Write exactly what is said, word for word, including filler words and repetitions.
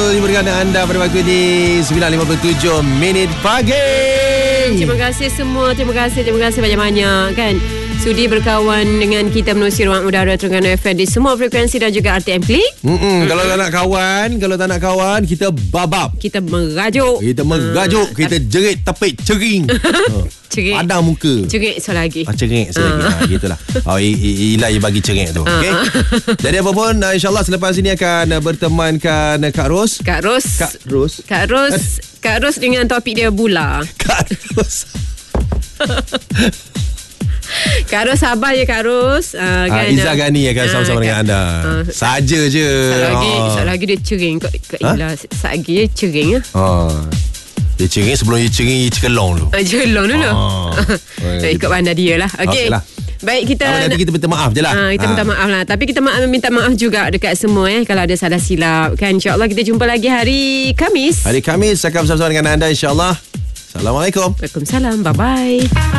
berjumpa dengan anda pada waktu ini sembilan lima puluh tujuh minit pagi. Terima kasih semua. Terima kasih, terima kasih banyak-banyak kan sudi berkawan dengan kita menerusi ruang udara Terengganu F M di semua frekuensi dan juga R T M Klik. Mm-mm. Kalau tak nak kawan, kalau tak nak kawan, kita babab. Kita merajuk. Kita merajuk, uh, kita jerit tepik cering. Cerik. Padang muka. Cerik selagi. Ah, cerik selagi. Ha, gitulah. Oh, Ilai bagi cerik tu. Okey. Jadi apa pun, insya-Allah selepas ini akan bertemankan Kak Ros. Kak Ros. Kak Ros. Kak Ros. Kak Ros dengan topik dia bula. Kak Ros. Kak Ros sabar je Kak Ros. Uh, kan, uh, Izzah Ghani akan uh, sama-sama dengan anda. Uh, Saja je. Sat lagi, uh. sat lagi dia cering. Kak, Kak huh? Ila, sat lagi dia cering. Uh. Dia cering sebelum dia cering, dia cekelong dulu. Uh, cekelong dulu. Uh. Ikut pandai dia lah. Okey. Okay lah. Baik, kita nanti kita minta maaf je lah. Ha, kita ha. minta maaf lah. Tapi kita ma- minta maaf juga dekat semua eh kalau ada salah silap kan. InsyaAllah kita jumpa lagi hari Khamis. Hari Khamis akan bersama-sama dengan anda insyaAllah. Assalamualaikum. Waalaikumsalam. Bye-bye.